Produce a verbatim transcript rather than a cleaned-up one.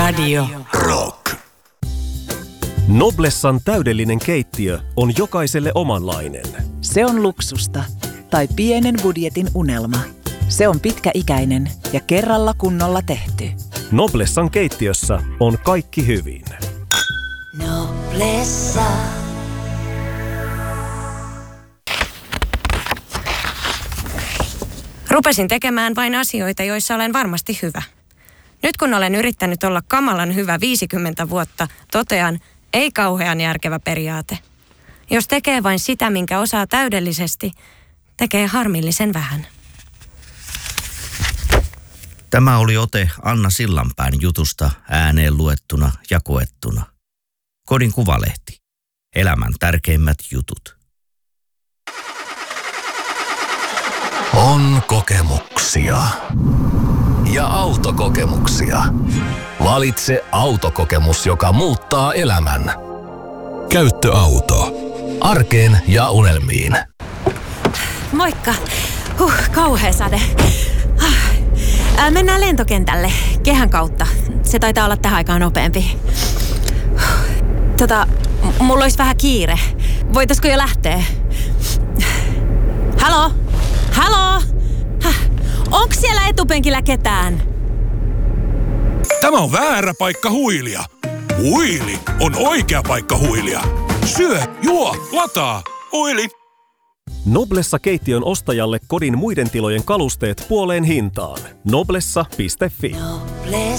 Radio Rock. Noblessan täydellinen keittiö on jokaiselle omanlainen. Se on luksusta tai pienen budjetin unelma. Se on pitkäikäinen ja kerralla kunnolla tehty. Noblessan keittiössä on kaikki hyvin. Noblessa. Rupesin tekemään vain asioita, joissa olen varmasti hyvä. Nyt kun olen yrittänyt olla kamalan hyvä viisikymmentä vuotta, totean, ei kauhean järkevä periaate. Jos tekee vain sitä, minkä osaa täydellisesti, tekee harmillisen vähän. Tämä oli ote Anna Sillanpään jutusta ääneen luettuna ja koettuna. Kodin Kuvalehti. Elämän tärkeimmät jutut. On kokemuksia. Ja autokokemuksia. Valitse autokokemus, joka muuttaa elämän. Käyttöauto. Arkeen ja unelmiin. Moikka. Huh, kauhea sade. Äh, mennään lentokentälle kehän kautta. Se taitaa olla tähän aikaan nopeampi. Tota, m- mulla olisi vähän kiire. Voitaisko jo lähteä? Halo? Halo? Häh? Onks siellä etupenkillä ketään? Tämä on väärä paikka huilia. Huili on oikea paikka huilia. Syö, juo, lataa. Huili. Noblessa keittiön ostajalle kodin muiden tilojen kalusteet puoleen hintaan. Noblessa piste fi. Noblessa.